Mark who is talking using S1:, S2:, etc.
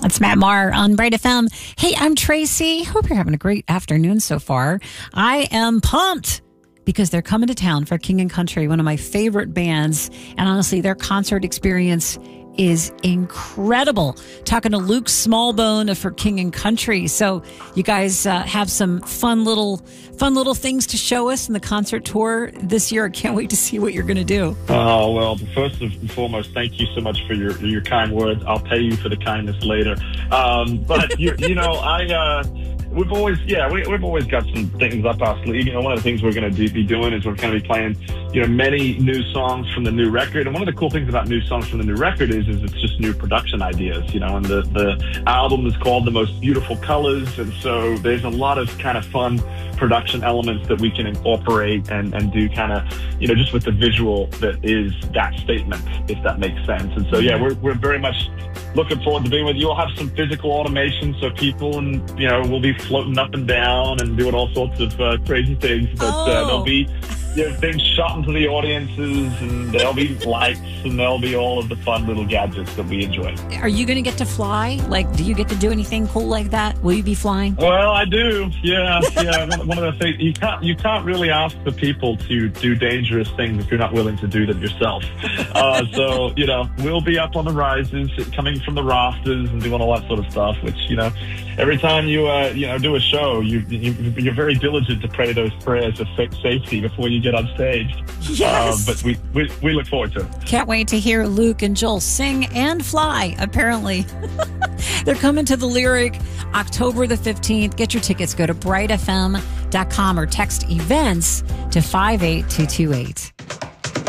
S1: That's Matt Maher on Bright FM. Hey, I'm Tracy. Hope you're having a great afternoon so far. I am pumped because they're coming to town for King and Country, one of my favorite bands. And honestly, their concert experience is incredible. Talking to Luke Smallbone for King and Country. So you guys have some fun little things to show us in the concert tour this year. I can't wait to see what you're going to do.
S2: Oh, well, first and foremost, thank you so much for your kind words. I'll pay you for the kindness later. But we've always got some things up our sleeve. You know, one of the things we're going to be doing is we're going to be playing, many new songs from the new record. And one of the cool things about new songs from the new record is it's just new production ideas, and the album is called The Most Beautiful Colors. And so there's a lot of kind of fun production elements that we can incorporate and do kind of, just with the visual that is that statement, if that makes sense. And so, yeah, we're very much looking forward to being with you. We'll have some physical automation, so people will be floating up and down and doing all sorts of crazy things. But there'll be things shot into the audiences, and there'll be lights, and there'll be all of the fun little gadgets that we enjoy.
S1: Are you going to get to fly? Like, do you get to do anything cool like that? Will you be flying?
S2: Well, I do. Yeah. One of the things, you can't really ask the people to do dangerous things if you're not willing to do them yourself. So we'll be up on the rises, coming from the rafters, and doing all that sort of stuff. Which every time you do a show, you're very diligent to pray those prayers of safety before you get on stage.
S1: Yes.
S2: But we look forward to it.
S1: Can't wait to hear Luke and Joel sing and fly, apparently. They're coming to the Lyric October the 15th. Get your tickets. Go to brightfm.com or text events to 58228.